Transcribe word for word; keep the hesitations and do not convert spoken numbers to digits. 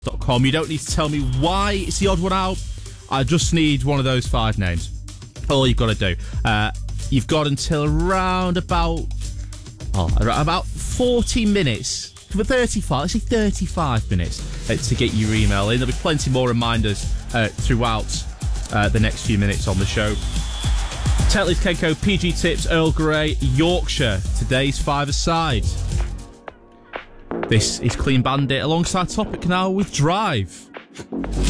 dot com. You don't need to tell me why it's the odd one out. I just need one of those five names. All you've got to do. Uh, you've got until around about oh, about forty minutes, for thirty-five, let's say thirty-five minutes uh, to get your email in. There'll be plenty more reminders uh, throughout uh, the next few minutes on the show. Tetley's Kenko, P G Tips, Earl Grey, Yorkshire. Today's five-a-side. This is Clean Bandit alongside Topic now with Drive.